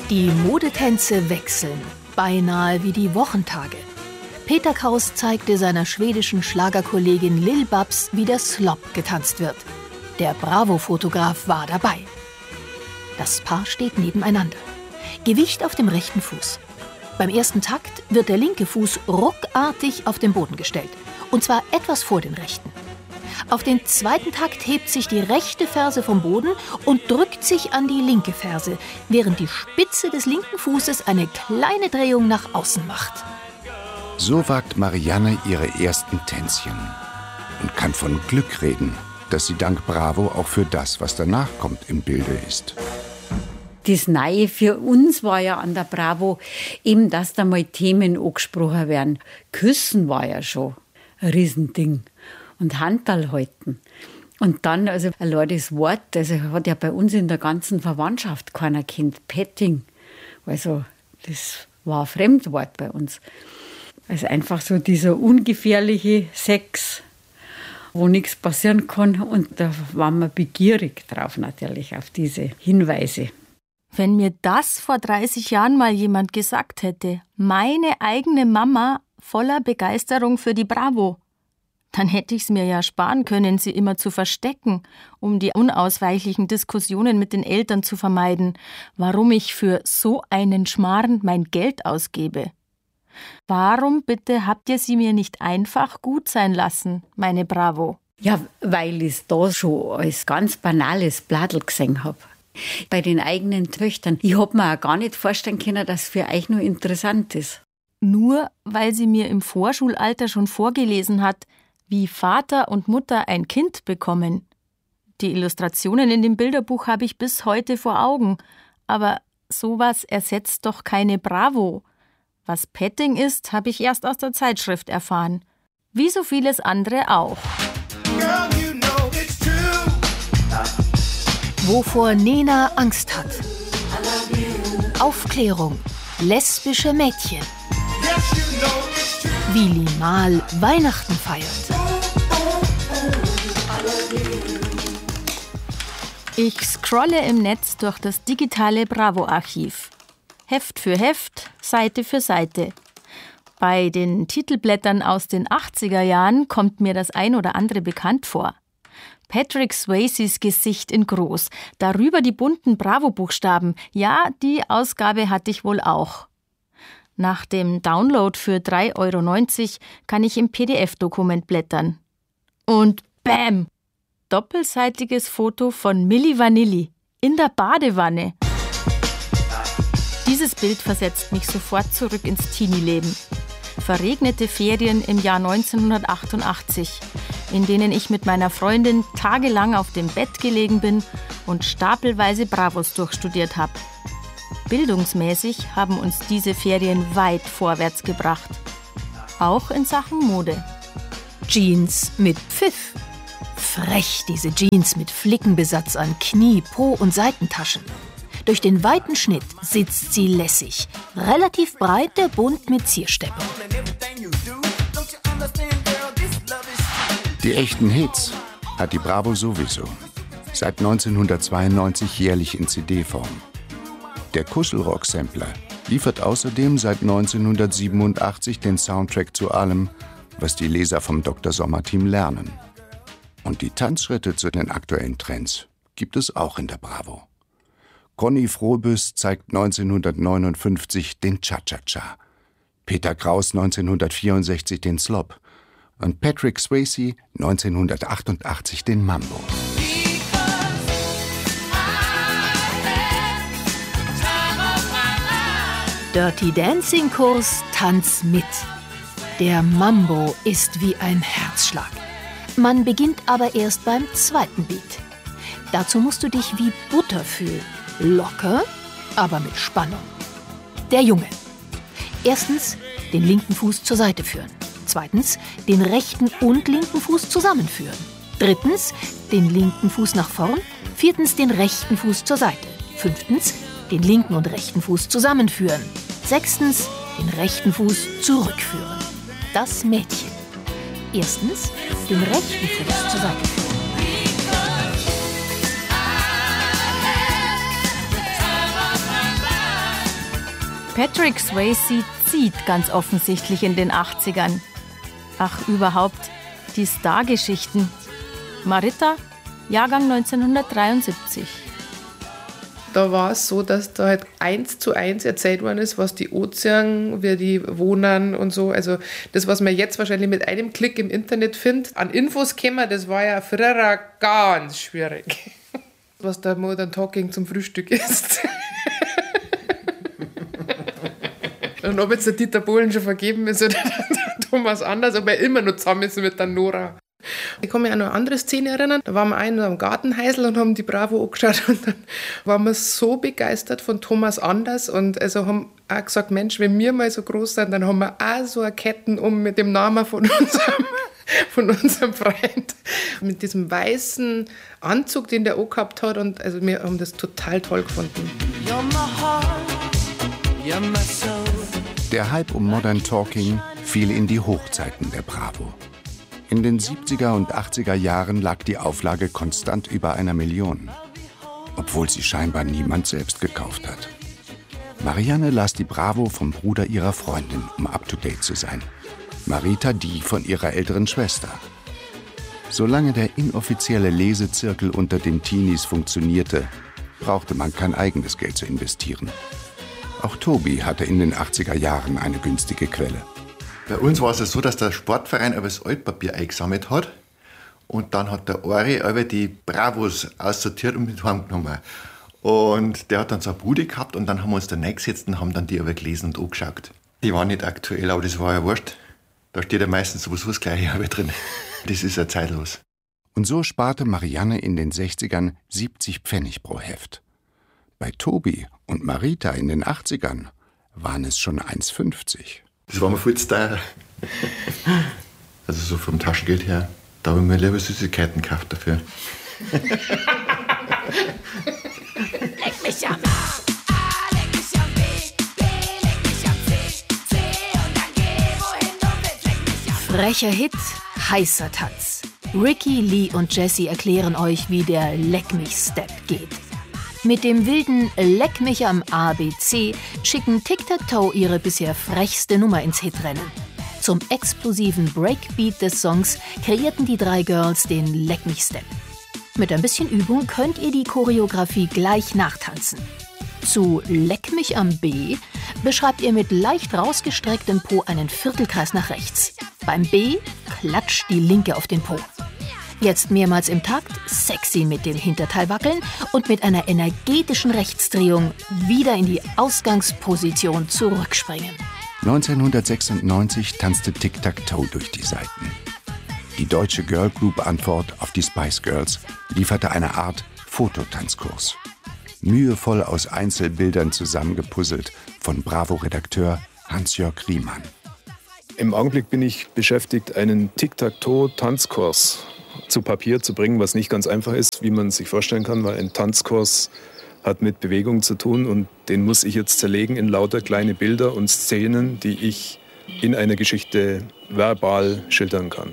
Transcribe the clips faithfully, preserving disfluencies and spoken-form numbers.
Die Modetänze wechseln, beinahe wie die Wochentage. Peter Kraus zeigte seiner schwedischen Schlagerkollegin Lil Babs, wie der Slop getanzt wird. Der Bravo-Fotograf war dabei. Das Paar steht nebeneinander. Gewicht auf dem rechten Fuß. Beim ersten Takt wird der linke Fuß ruckartig auf den Boden gestellt. Und zwar etwas vor den rechten. Auf den zweiten Takt hebt sich die rechte Ferse vom Boden und drückt sich an die linke Ferse, während die Spitze des linken Fußes eine kleine Drehung nach außen macht. So wagt Marianne ihre ersten Tänzchen und kann von Glück reden, dass sie dank Bravo auch für das, was danach kommt, im Bilde ist. Das Neue für uns war ja an der Bravo eben, dass da mal Themen angesprochen werden. Küssen war ja schon ein Riesending. Und Handball halten. Und dann, also allein das Wort, also hat ja bei uns in der ganzen Verwandtschaft keiner kennt. Petting. Also das war ein Fremdwort bei uns. Also einfach so dieser ungefährliche Sex, wo nichts passieren kann. Und da waren wir begierig drauf natürlich, auf diese Hinweise. Wenn mir das vor dreißig Jahren mal jemand gesagt hätte, meine eigene Mama voller Begeisterung für die Bravo, dann hätte ich es mir ja sparen können, sie immer zu verstecken, um die unausweichlichen Diskussionen mit den Eltern zu vermeiden, warum ich für so einen Schmarrn mein Geld ausgebe. Warum bitte habt ihr sie mir nicht einfach gut sein lassen, meine Bravo? Ja, weil ich es da schon als ganz banales Bladel gesehen habe. Bei den eigenen Töchtern. Ich habe mir auch gar nicht vorstellen können, dass es für euch nur interessant ist. Nur weil sie mir im Vorschulalter schon vorgelesen hat, wie Vater und Mutter ein Kind bekommen. Die Illustrationen in dem Bilderbuch habe ich bis heute vor Augen. Aber sowas ersetzt doch keine Bravo. Was Petting ist, habe ich erst aus der Zeitschrift erfahren. Wie so vieles andere auch. Girl, you know it's true. Wovor Nena Angst hat. Aufklärung. Lesbische Mädchen. Wie Limal Weihnachten feiert. Ich scrolle im Netz durch das digitale Bravo-Archiv. Heft für Heft, Seite für Seite. Bei den Titelblättern aus den achtziger Jahren kommt mir das ein oder andere bekannt vor. Patrick Swayzes Gesicht in groß, darüber die bunten Bravo-Buchstaben. Ja, die Ausgabe hatte ich wohl auch. Nach dem Download für drei Euro neunzig kann ich im P D F-Dokument blättern. Und bam! Doppelseitiges Foto von Milli Vanilli in der Badewanne. Dieses Bild versetzt mich sofort zurück ins Teenie-Leben. Verregnete Ferien im Jahr neunzehnhundertachtundachtzig, in denen ich mit meiner Freundin tagelang auf dem Bett gelegen bin und stapelweise Bravos durchstudiert habe. Bildungsmäßig haben uns diese Ferien weit vorwärts gebracht. Auch in Sachen Mode. Jeans mit Pfiff. Frech, diese Jeans mit Flickenbesatz an Knie, Po und Seitentaschen. Durch den weiten Schnitt sitzt sie lässig. Relativ breit, der Bund mit Ziersteppern. Die echten Hits hat die Bravo sowieso. Seit neunzehnhundertzweiundneunzig jährlich in C D-Form. Der Kuschelrock-Sampler liefert außerdem seit neunzehnhundertsiebenundachtzig den Soundtrack zu allem, was die Leser vom Doktor Sommer-Team lernen. Und die Tanzschritte zu den aktuellen Trends gibt es auch in der Bravo. Conny Frohbüss zeigt neunzehnhundertneunundfünfzig den Cha-Cha-Cha, Peter Kraus neunzehnhundertvierundsechzig den Slop und Patrick Swayze neunzehnhundertachtundachtzig den Mambo. Dirty Dancing Kurs Tanz mit. Der Mambo ist wie ein Herzschlag. Man beginnt aber erst beim zweiten Beat. Dazu musst du dich wie Butter fühlen. Locker, aber mit Spannung. Der Junge. Erstens, den linken Fuß zur Seite führen. Zweitens, den rechten und linken Fuß zusammenführen. Drittens, den linken Fuß nach vorn. Viertens, den rechten Fuß zur Seite. Fünftens, den linken und rechten Fuß zusammenführen. Sechstens, den rechten Fuß zurückführen. Das Mädchen. Erstens, den rechten Fuß zur Seite führen. Patrick Swayze zieht ganz offensichtlich in den achtzigern. Ach, überhaupt, die Stargeschichten. Marita, Jahrgang neunzehnhundertdreiundsiebzig. Da war es so, dass da halt eins zu eins erzählt worden ist, was die Ozean, wie die wohnen und so. Also das, was man jetzt wahrscheinlich mit einem Klick im Internet findet, an Infos kämen, das war ja früher ganz schwierig. Was der Modern Talking zum Frühstück ist. Und ob jetzt der Dieter Bohlen schon vergeben ist oder der Thomas Anders, aber er immer noch zusammen ist mit der Nora. Ich kann mich an eine andere Szene erinnern. Da waren wir einen am Gartenheisel und haben die Bravo angeschaut. Und dann waren wir so begeistert von Thomas Anders und also haben auch gesagt, Mensch, wenn wir mal so groß sind, dann haben wir auch so eine Ketten um mit dem Namen von unserem, von unserem Freund. Mit diesem weißen Anzug, den der angehabt hat. Und also wir haben das total toll gefunden. You're my heart, you're my soul. Der Hype um Modern Talking fiel in die Hochzeiten der Bravo. In den siebziger und achtziger Jahren lag die Auflage konstant über einer Million, obwohl sie scheinbar niemand selbst gekauft hat. Marianne las die Bravo vom Bruder ihrer Freundin, um up-to-date zu sein. Marita die von ihrer älteren Schwester. Solange der inoffizielle Lesezirkel unter den Teenies funktionierte, brauchte man kein eigenes Geld zu investieren. Auch Tobi hatte in den achtziger Jahren eine günstige Quelle. Bei uns war es so, dass der Sportverein aber das Altpapier eingesammelt hat und dann hat der Ari aber die Bravos aussortiert und mit heimgenommen. Und der hat dann so eine Bude gehabt und dann haben wir uns da reingesetzt und haben dann die aber gelesen und angeschaut. Die waren nicht aktuell, aber das war ja wurscht. Da steht ja meistens sowieso das Gleiche aber drin. Das ist ja zeitlos. Und so sparte Marianne in den sechzigern siebzig Pfennig pro Heft. Bei Tobi und Marita in den achtzigern waren es schon eins fünfzig. Das war mir viel zu teuer. Also so vom Taschengeld her, da habe ich mir lieber Süßigkeiten gekauft dafür. Leck mich am A, A, leck mich am B, B, leck mich am C, C und dann geh, wohin du willst, leck mich am. Frecher Hit, heißer Tanz. Ricky, Lee und Jessie erklären euch, wie der Leck mich Step geht. Mit dem wilden Leck mich am A B C schicken Tic-Tac-Toe ihre bisher frechste Nummer ins Hitrennen. Zum explosiven Breakbeat des Songs kreierten die drei Girls den Leck mich Step. Mit ein bisschen Übung könnt ihr die Choreografie gleich nachtanzen. Zu Leck mich am B beschreibt ihr mit leicht rausgestrecktem Po einen Viertelkreis nach rechts. Beim B klatscht die Linke auf den Po. Jetzt mehrmals im Takt, sexy mit dem Hinterteil wackeln und mit einer energetischen Rechtsdrehung wieder in die Ausgangsposition zurückspringen. neunzehnhundertsechsundneunzig tanzte Tic-Tac-Toe durch die Seiten. Die deutsche Girlgroup-Antwort auf die Spice Girls lieferte eine Art Fototanzkurs. Mühevoll aus Einzelbildern zusammengepuzzelt von Bravo-Redakteur Hans-Jörg Riemann. Im Augenblick bin ich beschäftigt, einen Tic-Tac-Toe-Tanzkurs zu Papier zu bringen, was nicht ganz einfach ist, wie man sich vorstellen kann, weil ein Tanzkurs hat mit Bewegung zu tun und den muss ich jetzt zerlegen in lauter kleine Bilder und Szenen, die ich in einer Geschichte verbal schildern kann.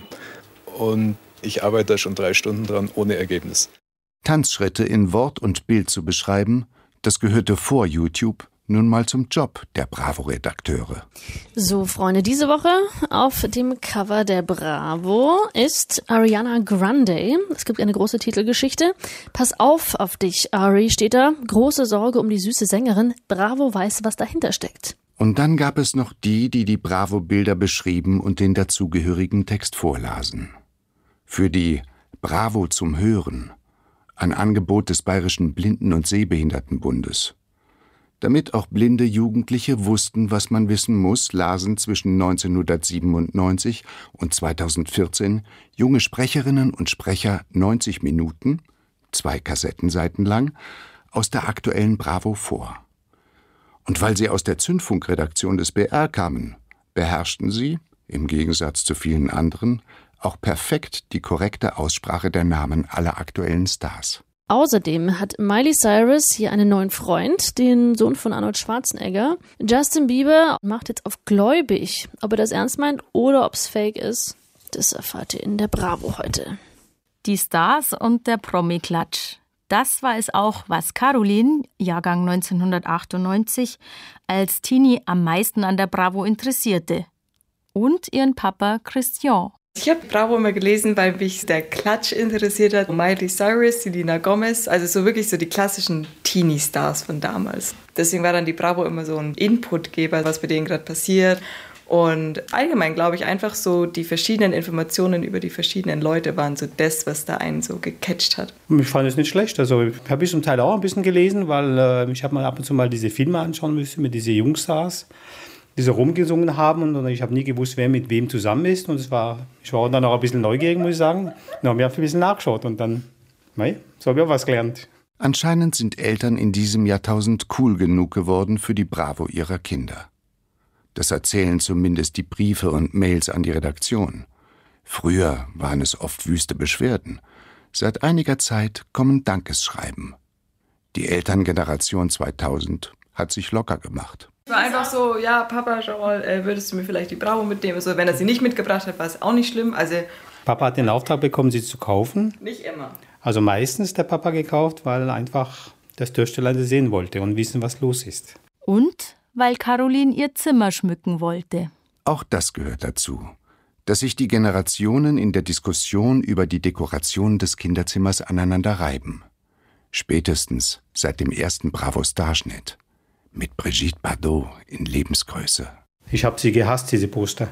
Und ich arbeite da schon drei Stunden dran, ohne Ergebnis. Tanzschritte in Wort und Bild zu beschreiben, das gehörte vor YouTube nun mal zum Job der Bravo-Redakteure. So, Freunde, diese Woche auf dem Cover der Bravo ist Ariana Grande. Es gibt eine große Titelgeschichte. Pass auf auf dich, Ari, steht da. Große Sorge um die süße Sängerin. Bravo weiß, was dahinter steckt. Und dann gab es noch die, die die Bravo-Bilder beschrieben und den dazugehörigen Text vorlasen. Für die Bravo zum Hören, ein Angebot des Bayerischen Blinden- und Sehbehindertenbundes. Damit auch blinde Jugendliche wussten, was man wissen muss, lasen zwischen neunzehnhundertsiebenundneunzig und zweitausendvierzehn junge Sprecherinnen und Sprecher neunzig Minuten, zwei Kassettenseiten lang, aus der aktuellen Bravo vor. Und weil sie aus der Zündfunkredaktion des B R kamen, beherrschten sie, im Gegensatz zu vielen anderen, auch perfekt die korrekte Aussprache der Namen aller aktuellen Stars. Außerdem hat Miley Cyrus hier einen neuen Freund, den Sohn von Arnold Schwarzenegger. Justin Bieber macht jetzt auf gläubig. Ob er das ernst meint oder ob es fake ist, das erfahrt ihr in der Bravo heute. Die Stars und der Promi-Klatsch. Das war es auch, was Caroline, Jahrgang neunzehnhundertachtundneunzig, als Teenie am meisten an der Bravo interessierte. Und ihren Papa Christian. Ich habe Bravo immer gelesen, weil mich der Klatsch interessiert hat. Miley Cyrus, Selena Gomez, also so wirklich so die klassischen Teenie-Stars von damals. Deswegen war dann die Bravo immer so ein Inputgeber, was bei denen gerade passiert. Und allgemein glaube ich einfach so, die verschiedenen Informationen über die verschiedenen Leute waren so das, was da einen so gecatcht hat. Ich fand es nicht schlecht. Also ich habe zum Teil auch ein bisschen gelesen, weil äh, ich habe mal ab und zu mal diese Filme anschauen müssen mit diesen Jungstars, die so rumgesungen haben. Und ich habe nie gewusst, wer mit wem zusammen ist. Und es war, ich war dann auch ein bisschen neugierig, muss ich sagen. Dann habe ich ein bisschen nachgeschaut und dann, mei, so habe ich auch was gelernt. Anscheinend sind Eltern in diesem Jahrtausend cool genug geworden für die Bravo ihrer Kinder. Das erzählen zumindest die Briefe und Mails an die Redaktion. Früher waren es oft wüste Beschwerden. Seit einiger Zeit kommen Dankesschreiben. Die Elterngeneration zweitausend hat sich locker gemacht. Es war einfach so, ja, Papa, schau mal, äh, würdest du mir vielleicht die Bravo mitnehmen? Also, wenn er sie nicht mitgebracht hat, war es auch nicht schlimm. Also, Papa hat den Auftrag bekommen, sie zu kaufen. Nicht immer. Also meistens der Papa gekauft, weil einfach das Töchterlein sehen wollte und wissen, was los ist. Und weil Caroline ihr Zimmer schmücken wollte. Auch das gehört dazu, dass sich die Generationen in der Diskussion über die Dekoration des Kinderzimmers aneinander reiben. Spätestens seit dem ersten Bravo-Starschnitt. Mit Brigitte Bardot in Lebensgröße. Ich habe sie gehasst, diese Poster.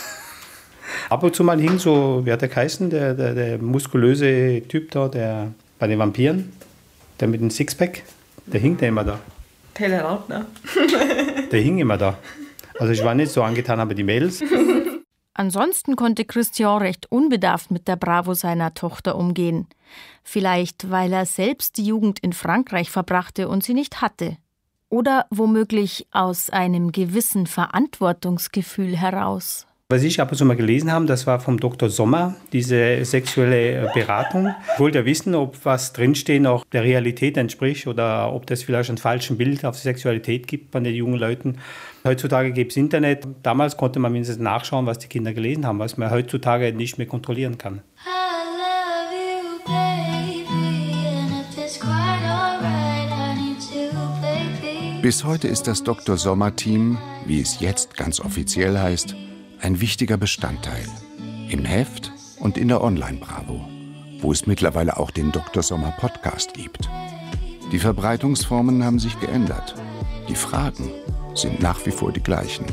Ab und zu mal hing so, wer hat der geheißen, der, der, der muskulöse Typ da, der bei den Vampiren, der mit dem Sixpack, der hing da immer da. Taylor Lautner. Der hing immer da. Also ich war nicht so angetan, aber die Mädels. Ansonsten konnte Christian recht unbedarft mit der Bravo seiner Tochter umgehen. Vielleicht, weil er selbst die Jugend in Frankreich verbrachte und sie nicht hatte. Oder womöglich aus einem gewissen Verantwortungsgefühl heraus. Was ich ab und zu mal gelesen habe, das war vom Doktor Sommer, diese sexuelle Beratung. Ich wollte ja wissen, ob was drinstehen auch der Realität entspricht oder ob das vielleicht ein falsches Bild auf Sexualität gibt bei den jungen Leuten. Heutzutage gibt es Internet. Damals konnte man mindestens nachschauen, was die Kinder gelesen haben, was man heutzutage nicht mehr kontrollieren kann. Bis heute ist das Doktor Sommer-Team, wie es jetzt ganz offiziell heißt, ein wichtiger Bestandteil. Im Heft und in der Online-Bravo, wo es mittlerweile auch den Doktor Sommer-Podcast gibt. Die Verbreitungsformen haben sich geändert. Die Fragen sind nach wie vor die gleichen.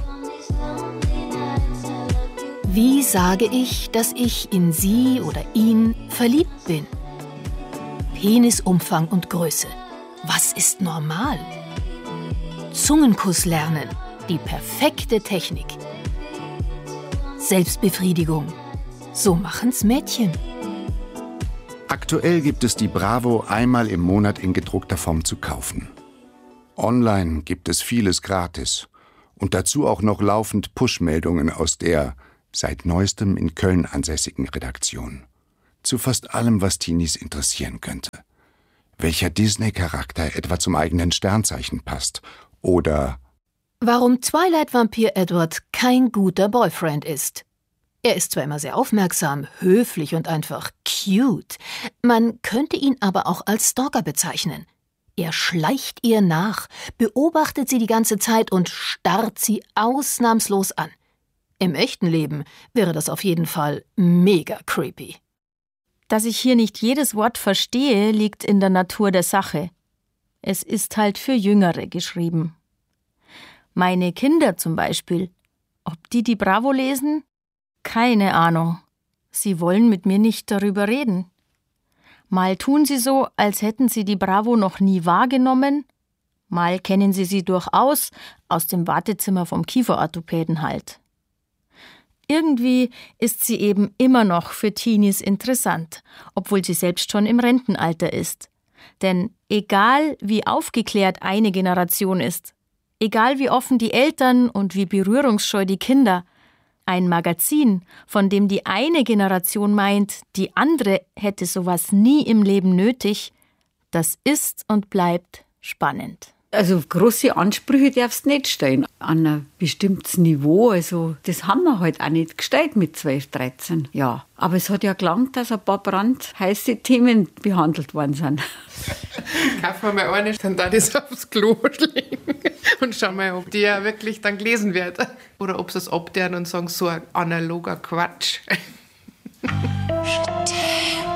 Wie sage ich, dass ich in sie oder ihn verliebt bin? Penisumfang und Größe. Was ist normal? Zungenkuss lernen. Die perfekte Technik. Selbstbefriedigung. So machen's Mädchen. Aktuell gibt es die Bravo einmal im Monat in gedruckter Form zu kaufen. Online gibt es vieles gratis. Und dazu auch noch laufend Push-Meldungen aus der seit neuestem in Köln ansässigen Redaktion. Zu fast allem, was Teenies interessieren könnte. Welcher Disney-Charakter etwa zum eigenen Sternzeichen passt. Oder warum Twilight-Vampir Edward kein guter Boyfriend ist. Er ist zwar immer sehr aufmerksam, höflich und einfach cute. Man könnte ihn aber auch als Stalker bezeichnen. Er schleicht ihr nach, beobachtet sie die ganze Zeit und starrt sie ausnahmslos an. Im echten Leben wäre das auf jeden Fall mega creepy. Dass ich hier nicht jedes Wort verstehe, liegt in der Natur der Sache. Es ist halt für Jüngere geschrieben. Meine Kinder zum Beispiel, ob die die Bravo lesen? Keine Ahnung. Sie wollen mit mir nicht darüber reden. Mal tun sie so, als hätten sie die Bravo noch nie wahrgenommen, mal kennen sie sie durchaus, aus dem Wartezimmer vom Kieferorthopäden halt. Irgendwie ist sie eben immer noch für Teenies interessant, obwohl sie selbst schon im Rentenalter ist. Denn egal wie aufgeklärt eine Generation ist, egal wie offen die Eltern und wie berührungsscheu die Kinder, ein Magazin, von dem die eine Generation meint, die andere hätte sowas nie im Leben nötig, das ist und bleibt spannend. Also große Ansprüche darfst du nicht stellen an ein bestimmtes Niveau. Also das haben wir halt auch nicht gestellt mit zwölf, dreizehn. Ja, aber es hat ja gelangt, dass ein paar brandheiße Themen behandelt worden sind. Kaufen wir mal eine, dann da das aufs Klo legen und schauen mal, ob die ja wirklich dann gelesen wird. Oder ob sie es abderen und sagen, so ein analoger Quatsch.